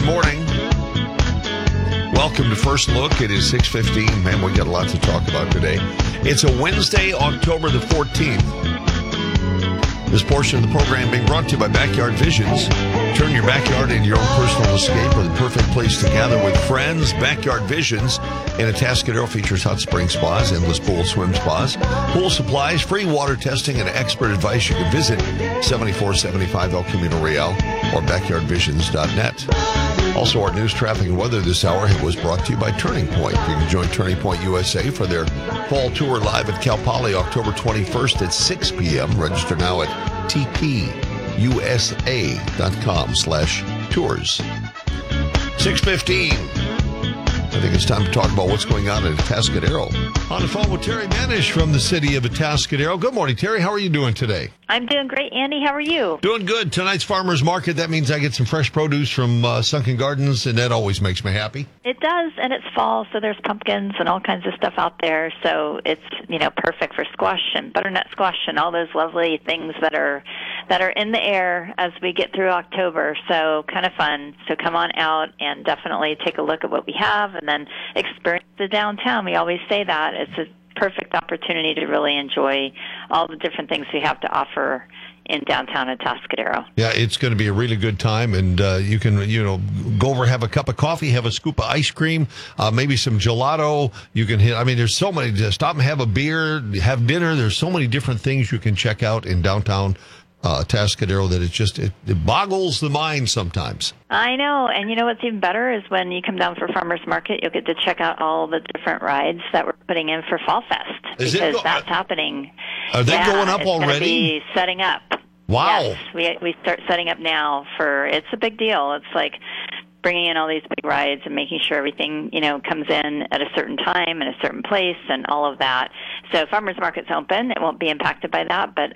morning. Welcome to First Look. It is 6:15. Man, we got a lot to talk about today. It's a Wednesday, October the 14th. This portion of the program being brought to you by Backyard Visions. Turn your backyard into your own personal escape or the perfect place to gather with friends. Backyard Visions in Atascadero features hot spring spas, endless pool swim spas, pool supplies, free water testing, and expert advice. You can visit 7475 El Camino Real or backyardvisions.net. Also, our news, traffic, and weather this hour was brought to you by Turning Point. You can join Turning Point USA for their fall tour live at Cal Poly October 21st at 6 p.m. Register now at tpusa.com/tours. 6:15. I think it's time to talk about what's going on in Atascadero. On the phone with Terry Manish from the city of Atascadero. Good morning, Terry. How are you doing today? I'm doing great, Andy. How are you? Doing good. Tonight's farmer's market. That means I get some fresh produce from Sunken Gardens, and that always makes me happy. It does, and it's fall, so there's pumpkins and all kinds of stuff out there. So it's, perfect for squash and butternut squash and all those lovely things that are in the air as we get through October. So kind of fun. So come on out and definitely take a look at what we have and then experience the downtown. We always say that. It's a perfect opportunity to really enjoy all the different things we have to offer in downtown Atascadero. Yeah, it's going to be a really good time, and you can, go over, have a cup of coffee, have a scoop of ice cream, maybe some gelato. You can there's so many, stop and have a beer, have dinner. There's so many different things you can check out in downtown Atascadero that it boggles the mind sometimes. I know, and what's even better is when you come down for Farmers Market, you'll get to check out all the different rides that we're putting in for Fall Fest, because that's happening. Are they going up already? It's going to be setting up. Wow. Yes, we start setting up now it's a big deal. It's like bringing in all these big rides and making sure everything, comes in at a certain time and a certain place and all of that. So Farmers Market's open. It won't be impacted by that, but